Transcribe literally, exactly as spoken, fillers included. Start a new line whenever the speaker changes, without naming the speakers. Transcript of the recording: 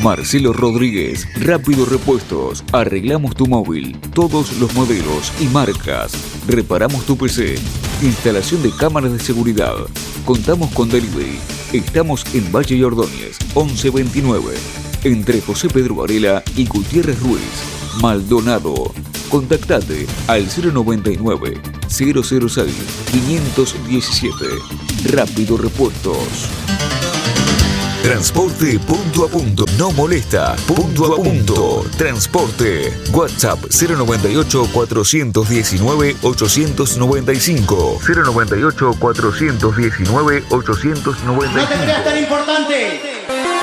Marcelo Rodríguez, Rápido Repuestos. Arreglamos tu móvil, todos los modelos y marcas. Reparamos tu P C. Instalación de cámaras de seguridad. Contamos con delivery. Estamos en Valle y Ordóñez, once veintinueve. Entre José Pedro Varela y Gutiérrez Ruiz. Maldonado. Contactate al cero noventa y nueve, cero cero seis, quinientos diecisiete. Rápido Repuestos.
Transporte punto a punto. No molesta. Punto a punto. Transporte. WhatsApp cero noventa y ocho, cuatrocientos diecinueve, ochocientos noventa y cinco. cero noventa y ocho, cuatrocientos diecinueve, ochocientos noventa y cinco.
No te creas tan importante.